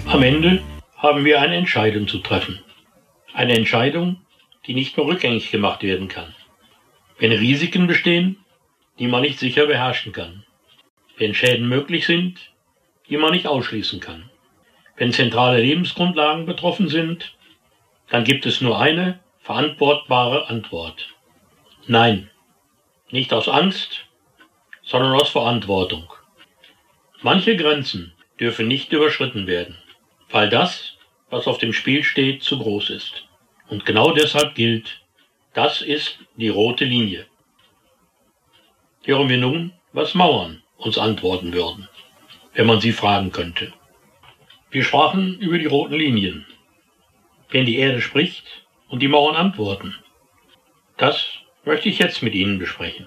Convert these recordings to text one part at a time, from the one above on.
Am Ende haben wir eine Entscheidung zu treffen. Eine Entscheidung, die nicht mehr rückgängig gemacht werden kann. Wenn Risiken bestehen, die man nicht sicher beherrschen kann. Wenn Schäden möglich sind, die man nicht ausschließen kann. Wenn zentrale Lebensgrundlagen betroffen sind, dann gibt es nur eine verantwortbare Antwort. Nein, nicht aus Angst, sondern aus Verantwortung. Manche Grenzen dürfen nicht überschritten werden, weil das, was auf dem Spiel steht, zu groß ist. Und genau deshalb gilt, das ist die rote Linie. Hören wir nun, was Mauern uns antworten würden, wenn man sie fragen könnte. Wir sprachen über die roten Linien. Wenn die Erde spricht und die Mauern antworten. Das möchte ich jetzt mit Ihnen besprechen.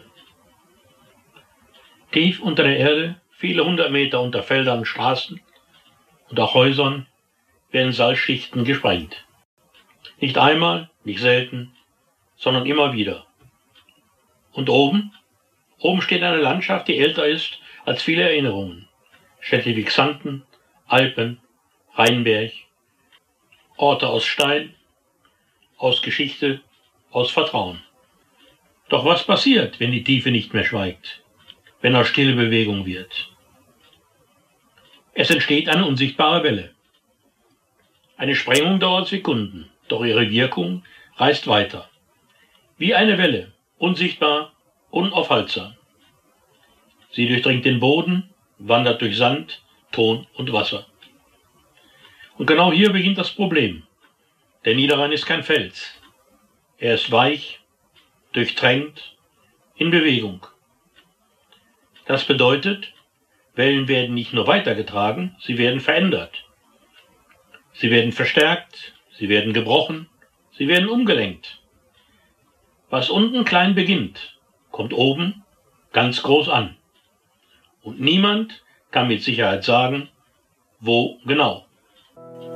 Tief unter der Erde, viele 100 Meter unter Feldern, Straßen und auch Häusern, werden Salzschichten gesprengt. Nicht einmal, nicht selten, sondern immer wieder. Und oben? Oben steht eine Landschaft, die älter ist als viele Erinnerungen. Städte wie Xanten, Alpen, Rheinberg, Orte aus Stein, aus Geschichte, aus Vertrauen. Doch was passiert, wenn die Tiefe nicht mehr schweigt, wenn aus stille Bewegung wird? Es entsteht eine unsichtbare Welle. Eine Sprengung dauert Sekunden, doch ihre Wirkung reißt weiter. Wie eine Welle, unsichtbar, unaufhaltsam. Sie durchdringt den Boden, wandert durch Sand, Ton und Wasser. Und genau hier beginnt das Problem. Der Niederrhein ist kein Fels. Er ist weich, durchtränkt, in Bewegung. Das bedeutet, Wellen werden nicht nur weitergetragen, sie werden verändert. Sie werden verstärkt, sie werden gebrochen, sie werden umgelenkt. Was unten klein beginnt, kommt oben ganz groß an. Und niemand kann mit Sicherheit sagen, wo genau.